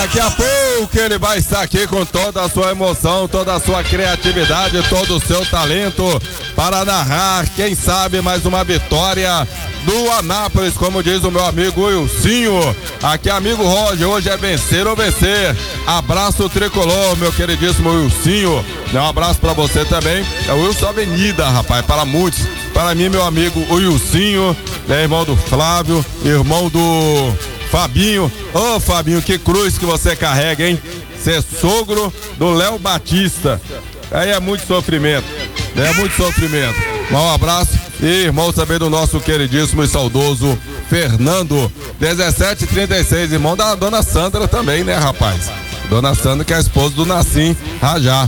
daqui a pouco ele vai estar aqui com toda a sua emoção, toda a sua criatividade, todo o seu talento para narrar, quem sabe, mais uma vitória do Anápolis, como diz o meu amigo Wilsinho. Aqui, amigo Roger, hoje é vencer ou vencer. Abraço tricolor, meu queridíssimo Wilsinho. Um abraço para você também. É o Wilson Avenida, rapaz, para muitos. Para mim, meu amigo Wilsinho, irmão do Flávio, irmão do Fabinho. Ô, Fabinho, que cruz que você carrega, hein? Ser sogro do Léo Batista. Aí é muito sofrimento. É muito sofrimento. Um abraço e irmão também do nosso queridíssimo e saudoso Fernando. 17h36, irmão da dona Sandra também, né, rapaz? Dona Sandra, que é a esposa do Nassim Rajá.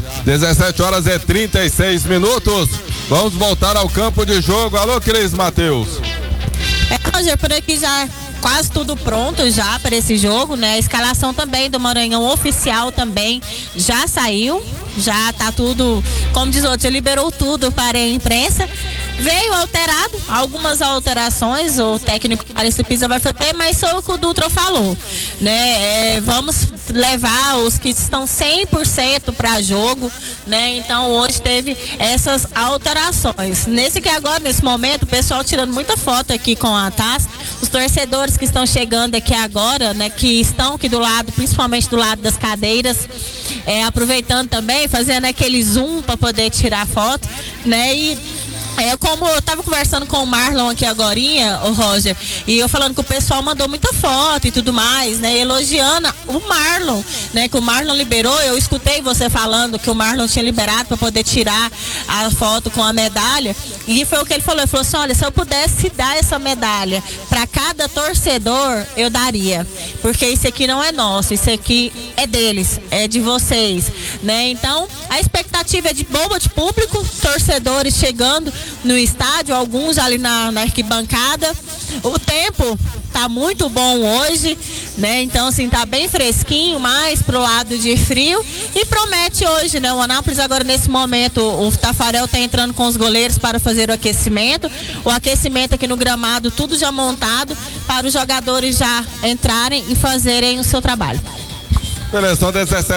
17h36. Vamos voltar ao campo de jogo. Alô, Cris Matheus. Roger, por aqui já quase tudo pronto já para esse jogo, né? A escalação também do Maranhão oficial também já saiu, já tá tudo, como diz o outro, liberou tudo para a imprensa. Veio alterado, algumas alterações, o técnico Alisson Pisa vai fazer, mas foi o que o Dutra falou, né? Vamos levar os que estão 100% para jogo, né? Então hoje teve essas alterações. Nesse momento, o pessoal tirando muita foto aqui com a taça, os torcedores que estão chegando aqui agora, né? Que estão aqui do lado, principalmente do lado das cadeiras, aproveitando também, fazendo aquele zoom para poder tirar foto, né? E como eu tava conversando com o Marlon aqui agorinha, o Roger, e eu falando que o pessoal mandou muita foto e tudo mais, né, elogiando o Marlon, né, que o Marlon liberou. Eu escutei você falando que o Marlon tinha liberado para poder tirar a foto com a medalha, e foi o que ele falou assim, olha, se eu pudesse dar essa medalha para cada torcedor, eu daria, porque isso aqui não é nosso, isso aqui é deles, é de vocês, né? Então, a expectativa é de bomba de público, torcedores chegando no estádio, alguns ali na arquibancada. O tempo tá muito bom hoje, né? Então, assim, tá bem fresquinho, mais pro lado de frio, e promete hoje, né? O Anápolis agora, nesse momento, o Tafarel tá entrando com os goleiros para fazer o aquecimento aqui no gramado, tudo já montado para os jogadores já entrarem e fazerem o seu trabalho. Beleza, são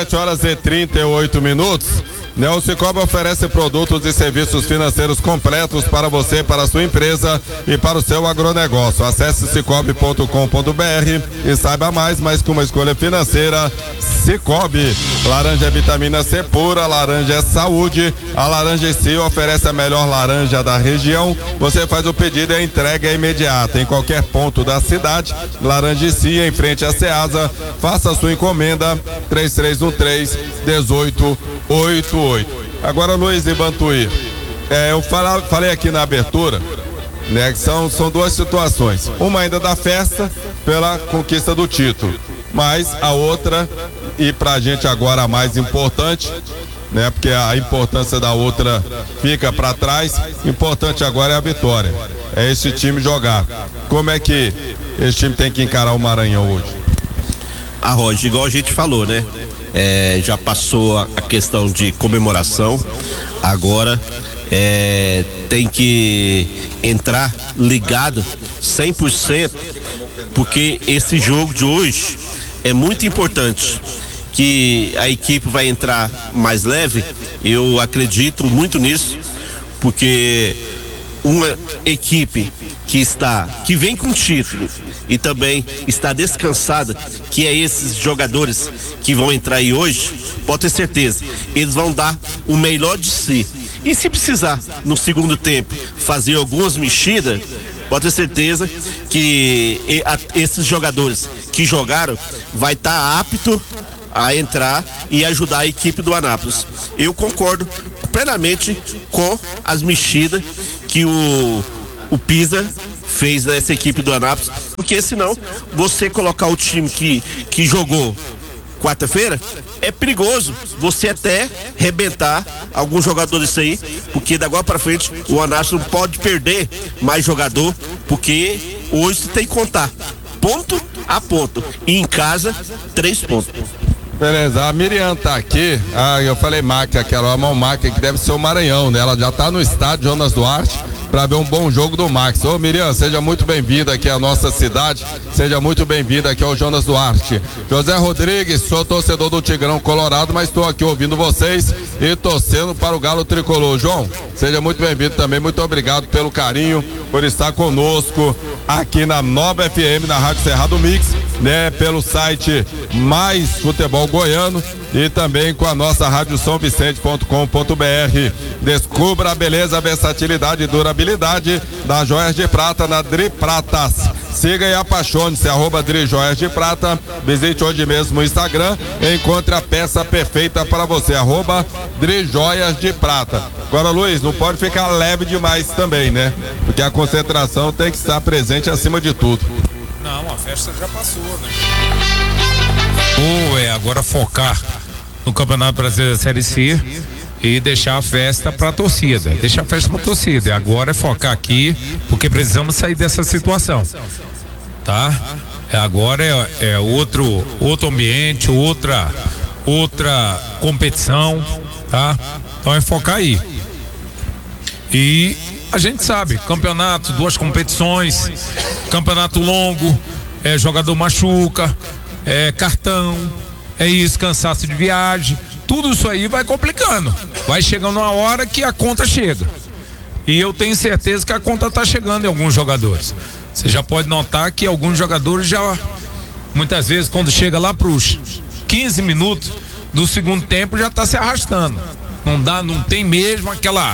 17h38. O Cicobi oferece produtos e serviços financeiros completos para você, para a sua empresa e para o seu agronegócio. Acesse cicobi.com.br e saiba mais que uma escolha financeira. Cicobi. Laranja é vitamina C pura, laranja é saúde. A Laranja Si oferece a melhor laranja da região. Você faz o pedido e a entrega é imediata em qualquer ponto da cidade. Laranja Si, em frente à Ceasa. Faça a sua encomenda 3313-1888. Agora, Luiz Ibantuí, eu falei aqui na abertura, né, que são duas situações. Uma ainda da festa pela conquista do título, mas a outra, e pra gente agora a mais importante, né, porque a importância da outra fica para trás, importante agora é a vitória, é esse time jogar. Como é que esse time tem que encarar o Maranhão hoje? Roger, igual a gente falou, né? Já passou a questão de comemoração, agora tem que entrar ligado 100%, porque esse jogo de hoje é muito importante, que a equipe vai entrar mais leve. Eu acredito muito nisso, porque uma equipe que vem com título e também está descansada, que é esses jogadores que vão entrar aí hoje, pode ter certeza, eles vão dar o melhor de si. E se precisar, no segundo tempo, fazer algumas mexidas, pode ter certeza que esses jogadores que jogaram vai estar apto a entrar e ajudar a equipe do Anápolis. Eu concordo plenamente com as mexidas que o Pisa fez nessa equipe do Anápolis, porque senão você colocar o time que jogou quarta-feira, é perigoso você até arrebentar alguns jogadores aí, porque da agora para frente o Anápolis não pode perder mais jogador, porque hoje você tem que contar ponto a ponto, e em casa 3 pontos. Beleza, a Miriam tá aqui, eu falei máquina, aquela é uma máquina que deve ser o Maranhão, né? Ela já tá no estádio Jonas Duarte para ver um bom jogo do Max. Ô Miriam, seja muito bem-vinda aqui à nossa cidade, seja muito bem-vinda aqui ao Jonas Duarte. José Rodrigues, sou torcedor do Tigrão Colorado, mas estou aqui ouvindo vocês e torcendo para o Galo Tricolor. João, seja muito bem-vindo também, muito obrigado pelo carinho, por estar conosco aqui na Nova FM, na Rádio Cerrado Mix, né? Pelo site Mais Futebol Goiano e também com a nossa rádio SãoVicente.com.br. Descubra a beleza, a versatilidade e durabilidade das joias de prata na Dri Pratas. Siga e apaixone-se, @Dri Joias de Prata. Visite hoje mesmo o Instagram e encontre a peça perfeita para você, @Dri Joias de Prata. Agora, Luiz, não pode ficar leve demais também, né? Porque a concentração tem que estar presente acima de tudo. Não, a festa já passou, né? Agora focar no Campeonato Brasileiro da Série C e deixar a festa para a torcida. Deixar a festa para a torcida. Agora é focar aqui, porque precisamos sair dessa situação, tá? Agora é outro ambiente, outra competição, tá? Então é focar aí. E a gente sabe, campeonato, 2 competições, campeonato longo, jogador machuca, cartão, isso, cansaço de viagem, tudo isso aí vai complicando. Vai chegando uma hora que a conta chega. E eu tenho certeza que a conta está chegando em alguns jogadores. Você já pode notar que alguns jogadores já, muitas vezes, quando chega lá para os 15 minutos do segundo tempo, já está se arrastando. Não tem mesmo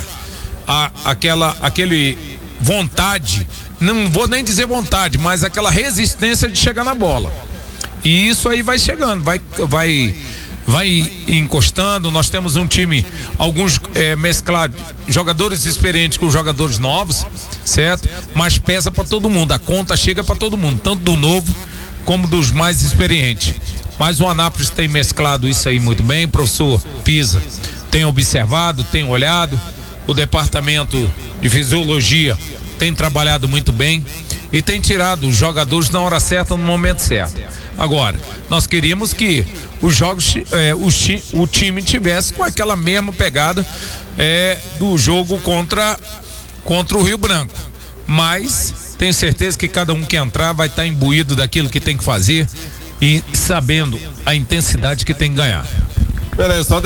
aquele vontade, não vou nem dizer vontade, mas aquela resistência de chegar na bola. E isso aí vai chegando, vai encostando. Nós temos um time, alguns mesclados, jogadores experientes com jogadores novos, certo? Mas pesa para todo mundo, a conta chega para todo mundo, tanto do novo como dos mais experientes. Mas o Anápolis tem mesclado isso aí muito bem, o professor Pisa tem observado, tem olhado, o departamento de fisiologia tem trabalhado muito bem e tem tirado os jogadores na hora certa, no momento certo. Agora, nós queríamos que os jogos, o time tivesse com aquela mesma pegada do jogo contra o Rio Branco. Mas tenho certeza que cada um que entrar vai estar imbuído daquilo que tem que fazer e sabendo a intensidade que tem que ganhar. Beleza, são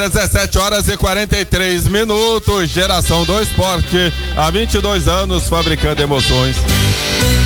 17h43. Geração do Esporte, há 22 anos fabricando emoções.